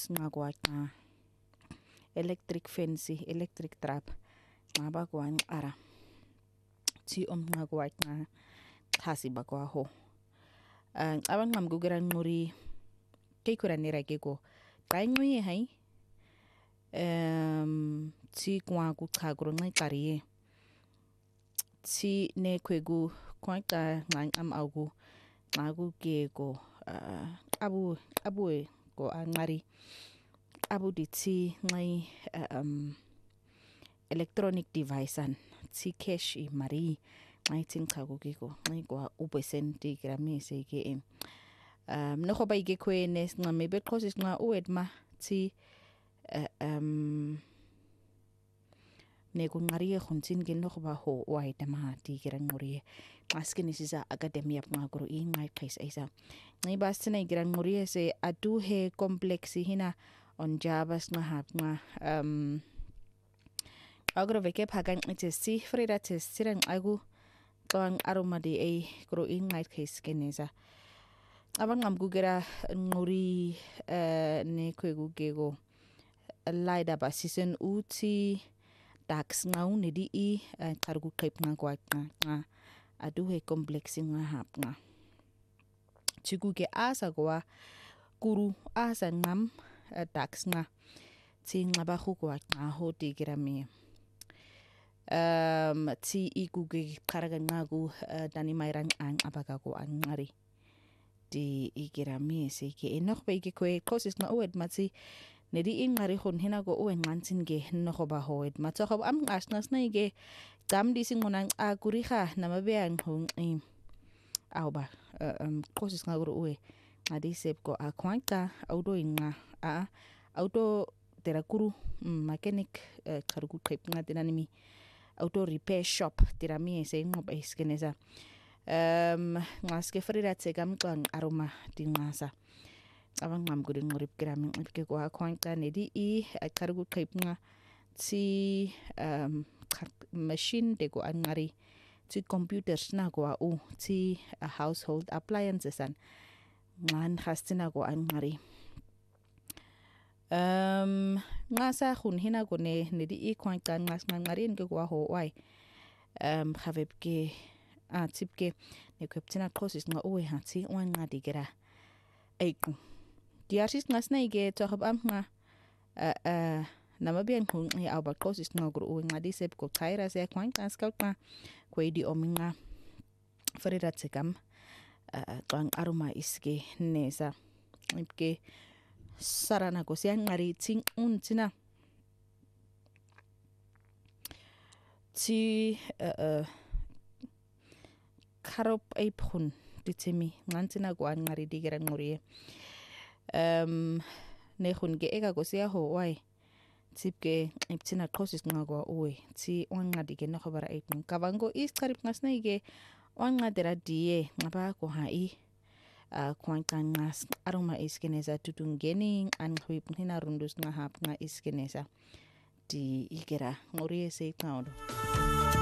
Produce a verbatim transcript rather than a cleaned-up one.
sinqakwa xa electric fence electric trap xa bakwanqara thi omnqakwa xa xasi bakwaho abanqamkukira nquri kekuranera keko qainqi hai um thi kwa kuchakuro nqaiqariye thi nekwegu kwaqa nqam augu ngaku keko abu abu ko anqari abu dithi ngai um electronic device an thi cash imari ngai thinqaku keko ngai kwa upesenti gramise ke um no khoba ike kwene nqame beqhosi nqa uwedma thi um nekunqariye khuntin ke no khoba ho waidama ti kiranquriye maskini sisa academia ngakuru ingai qais isa ngiba sina kiranquriye se adu he complex hina on jabas ngahap nga um agro veke phagan ite si frida tes sirang agu tong aromadi e kro ingai qais keneza abangam gugera nguri ne kwegu gego laida ba season uti tax ngau ne di i targu kaip ngakwa nga adu he complex ngahap nga chigu ke asa kwa kuru asa ngam tax nga ti ngaba khukwa nga hoti kirami um ti ikuge karaga ngagu dani mairang ang abaga ko angari di ikirami se ke enok be ke kwe closest na uwed matsi ne di ingari khon hina go uwen ngantin ge no khoba hoed matso khob am asnas na ge dam di singonang akuriha na mabeang hong im auba um closest ngaguru uwe ngadi sep ko akwanta auto inga a auto terakuru mechanic kargu krip ngatinanimi auto repair shop tirami se ngoba iskeneza um ngaske frida tsegam kan aroma dingasa abang mam gudin ngorip kiramin ke ko akwanta ne di i kargu krip nga ti um machine de go angari ti computers na go u ti household appliances an ngan hastina go angari um ngasa khun hina go ne ne di i kwanta ngas ngarin ke go ho wai um khavep ke a tipke ne kweptina closest nga uwe hati wan ngadi gera eiku diarsis ngasna ige to hab am nga a a namabian khun e aba closest nga gru uwe ngadi sep ko thaira se kwanta skalpa ko di ominga farira tsekam a tang aroma iske nesa ipke sarana ko siang ngari ting untina ti uh karop ay phun ditimi ngantina ko an ngari digira nguriye um ne khun ge ega ko sia ho wai tipke iptina closest ngagwa uwe ti on ngadi ge no khabara ay kavango is karip ngasna ige on ngadera die ngaba ko hai a kwankan ngas aroma iskeneza tutungeni an khwip hina rundus ngahap nga iskeneza di igera nguriye se taudo